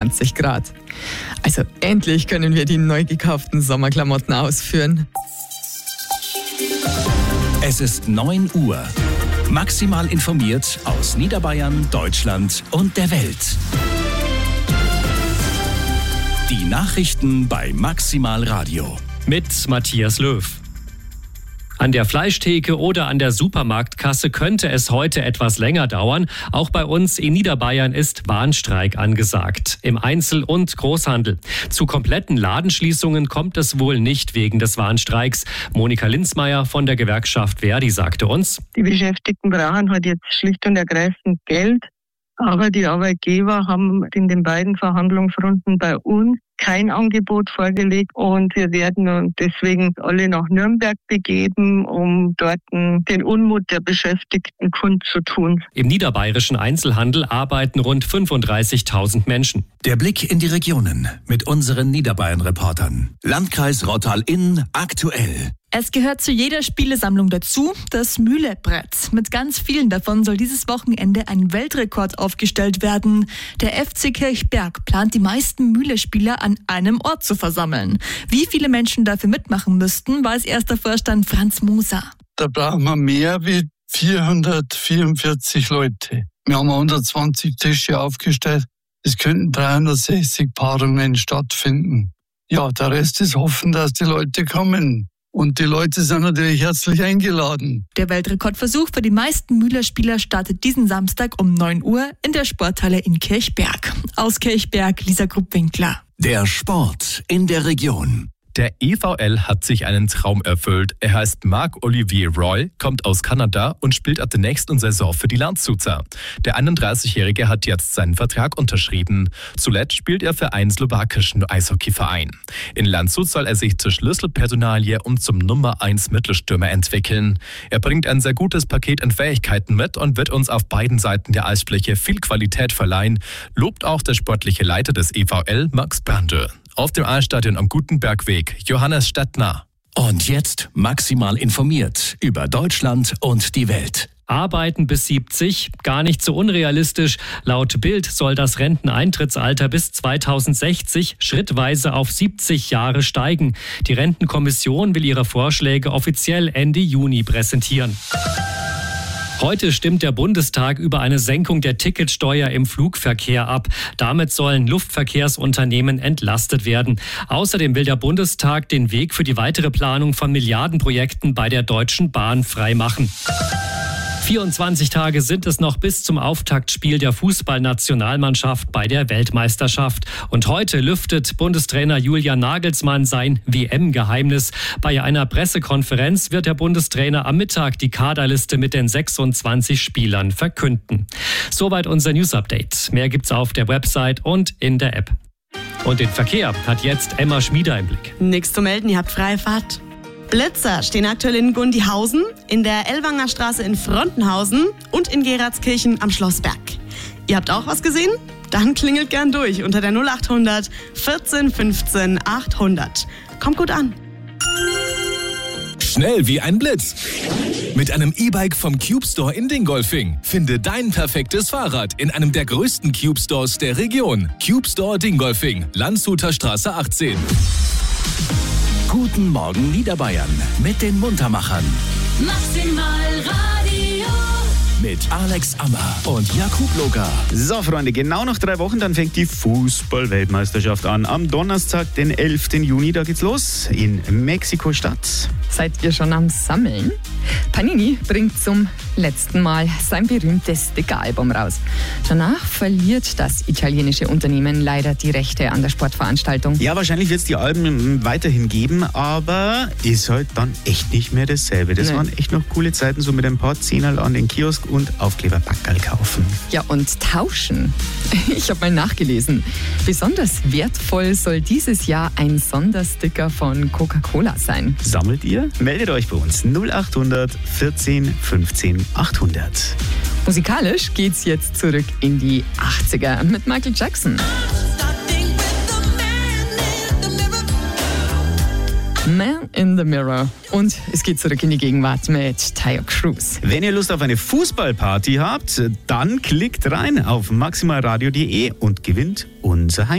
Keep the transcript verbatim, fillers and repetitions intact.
zwanzig Grad. Also endlich können wir die neu gekauften Sommerklamotten ausführen. Es ist neun Uhr. Maximal informiert aus Niederbayern, Deutschland und der Welt. Die Nachrichten bei Maximal Radio. Mit Matthias Löw. An der Fleischtheke oder an der Supermarktkasse könnte es heute etwas länger dauern. Auch bei uns in Niederbayern ist Warnstreik angesagt. Im Einzel- und Großhandel. Zu kompletten Ladenschließungen kommt es wohl nicht wegen des Warnstreiks. Monika Linzmeier von der Gewerkschaft Verdi sagte uns: Die Beschäftigten brauchen halt jetzt schlicht und ergreifend Geld. Aber die Arbeitgeber haben in den beiden Verhandlungsrunden bei uns kein Angebot vorgelegt und wir werden deswegen alle nach Nürnberg begeben, um dort den Unmut der Beschäftigten kundzutun. Im niederbayerischen Einzelhandel arbeiten rund fünfunddreißigtausend Menschen. Der Blick in die Regionen mit unseren Niederbayern-Reportern. Landkreis Rottal-Inn aktuell. Es gehört zu jeder Spielesammlung dazu, das Mühlebrett. Mit ganz vielen davon soll dieses Wochenende ein Weltrekord aufgestellt werden. Der F C Kirchberg plant, die meisten Mühlespieler an einem Ort zu versammeln. Wie viele Menschen dafür mitmachen müssten, weiß erster Vorstand Franz Moser. Da brauchen wir mehr wie vierhundertvierundvierzig Leute. Wir haben hundertzwanzig Tische aufgestellt. Es könnten dreihundertsechzig Paarungen stattfinden. Ja, der Rest ist hoffen, dass die Leute kommen. Und die Leute sind natürlich herzlich eingeladen. Der Weltrekordversuch für die meisten Mühlerspieler startet diesen Samstag um neun Uhr in der Sporthalle in Kirchberg. Aus Kirchberg, Lisa Grupp-Winkler. Der Sport in der Region. Der E V L hat sich einen Traum erfüllt. Er heißt Marc-Olivier Roy, kommt aus Kanada und spielt ab der nächsten Saison für die Landshuter. Der einunddreißigjährige hat jetzt seinen Vertrag unterschrieben. Zuletzt spielt er für einen slowakischen Eishockeyverein. In Landshut soll er sich zur Schlüsselpersonalie und zum Nummer eins Mittelstürmer entwickeln. Er bringt ein sehr gutes Paket an Fähigkeiten mit und wird uns auf beiden Seiten der Eisfläche viel Qualität verleihen, lobt auch der sportliche Leiter des E V L, Max Brandl. Auf dem Eisstadion am Gutenbergweg, Johannes Stettner. Und jetzt maximal informiert über Deutschland und die Welt. Arbeiten bis siebzig, gar nicht so unrealistisch. Laut Bild soll das Renteneintrittsalter bis zweitausendsechzig schrittweise auf siebzig Jahre steigen. Die Rentenkommission will ihre Vorschläge offiziell Ende Juni präsentieren. Heute stimmt der Bundestag über eine Senkung der Ticketsteuer im Flugverkehr ab. Damit sollen Luftverkehrsunternehmen entlastet werden. Außerdem will der Bundestag den Weg für die weitere Planung von Milliardenprojekten bei der Deutschen Bahn freimachen. vierundzwanzig Tage sind es noch bis zum Auftaktspiel der Fußballnationalmannschaft bei der Weltmeisterschaft. Und heute lüftet Bundestrainer Julian Nagelsmann sein W M-Geheimnis. Bei einer Pressekonferenz wird der Bundestrainer am Mittag die Kaderliste mit den sechsundzwanzig Spielern verkünden. Soweit unser News-Update. Mehr gibt's auf der Website und in der App. Und den Verkehr hat jetzt Emma Schmieder im Blick. Nichts zu melden, ihr habt freie Fahrt. Blitzer stehen aktuell in Gundihausen, in der Ellwanger Straße in Frontenhausen und in Geratskirchen am Schlossberg. Ihr habt auch was gesehen? Dann klingelt gern durch unter der null achthundert vierzehn fünfzehn achthundert. Kommt gut an. Schnell wie ein Blitz. Mit einem E-Bike vom Cube Store in Dingolfing. Finde dein perfektes Fahrrad in einem der größten Cube Stores der Region. Cube Store Dingolfing, Landshuter Straße achtzehn. Guten Morgen Niederbayern mit den Muntermachern. Maximal Radio. Mit Alex Ammer und Jakub Loga. So, Freunde, genau noch drei Wochen, dann fängt die Fußball-Weltmeisterschaft an. Am Donnerstag, den elften Juni, da geht's los in Mexiko-Stadt. Seid ihr schon am Sammeln? Panini bringt zum letzten Mal sein berühmtes Sticker-Album raus. Danach verliert das italienische Unternehmen leider die Rechte an der Sportveranstaltung. Ja, wahrscheinlich wird es die Alben weiterhin geben, aber ist halt dann echt nicht mehr dasselbe. Das nee. waren echt noch coole Zeiten, so mit ein paar Zehnerl an den Kiosk und Aufkleberbackerl kaufen. Ja, und tauschen. Ich habe mal nachgelesen. Besonders wertvoll soll dieses Jahr ein Sondersticker von Coca-Cola sein. Sammelt ihr? Meldet euch bei uns null achthundert vierzehn fünfzehn achthundert. Musikalisch geht's jetzt zurück in die achtziger mit Michael Jackson. Man in the Mirror. Und es geht zurück in die Gegenwart mit Tayo Cruz. Wenn ihr Lust auf eine Fußballparty habt, dann klickt rein auf maximalradio punkt de und gewinnt unser Heim.